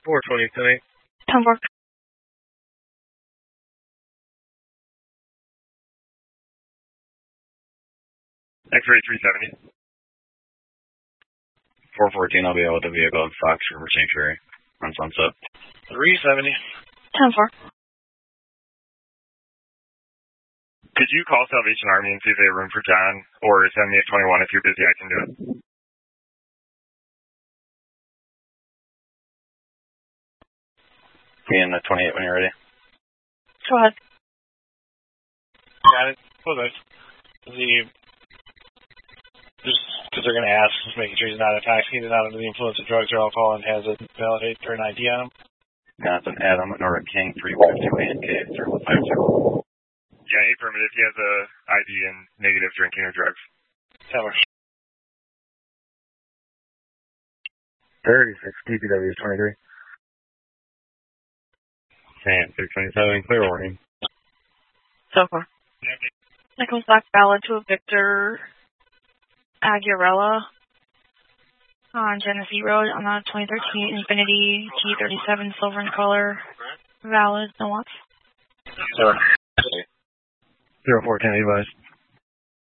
420 tonight. 10-4. X-ray 370. 414, I'll be out with the vehicle at Fox River Sanctuary on Sunset. 370. 10-4. Could you call Salvation Army and see if they have room for John, or send me a 21 if you're busy, I can do it. Me and the 28 when you're ready. Go ahead. Got it. Close eyes. Just because they're going to ask, just making sure he's not intoxicated, not under the influence of drugs or alcohol, and has a valid or an ID on him. Johnson Adam, Norwood King, 352 and K, 3152. Yeah, affirmative. He has a ID and negative drinking or drugs. 36, DPW is 23. Sam, 627, clear warning. So far. Nicholas Black valid to a Victor Aguirrella on Genesee Road on the 2013 Infinity T37 silver in color. Valid, no wants. 0410 advised.